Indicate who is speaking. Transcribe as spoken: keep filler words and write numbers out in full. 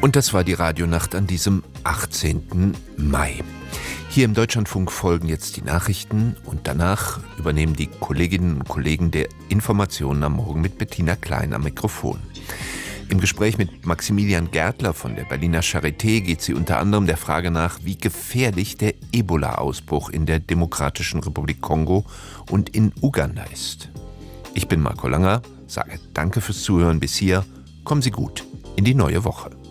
Speaker 1: Und das war die Radionacht an diesem achtzehnten Mai. Hier im Deutschlandfunk folgen jetzt die Nachrichten und danach übernehmen die Kolleginnen und Kollegen der Informationen am Morgen mit Bettina Klein am Mikrofon. Im Gespräch mit Maximilian Gärtler von der Berliner Charité geht sie unter anderem der Frage nach, wie gefährlich der Ebola-Ausbruch in der Demokratischen Republik Kongo und in Uganda ist. Ich bin Marco Langer, sage danke fürs Zuhören bis hier. Kommen Sie gut in die neue Woche.